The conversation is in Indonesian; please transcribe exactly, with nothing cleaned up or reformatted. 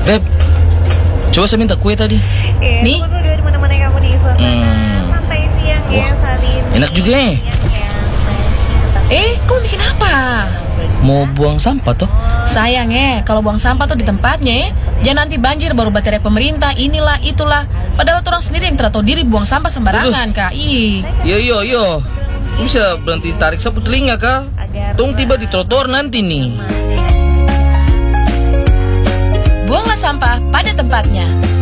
Beb, coba saya minta kue tadi. Eh, Nih. tunggu dulu di mana-mana kamu di suasana Hmm. santai siang ya Wah, saat ini. enak juga ya. Eh, kamu bikin apa? Mau buang sampah toh? Sayang eh, kalau buang sampah tuh di tempatnya eh. Jangan nanti banjir baru baterai pemerintah, inilah, itulah. Padahal orang sendiri yang tidak tahu diri buang sampah sembarangan, Kak. Ih. Yo yo yo. Lu bisa berhenti tarik sapu telinga kah? Tong tiba di trotoar nanti nih. Buanglah sampah pada tempatnya.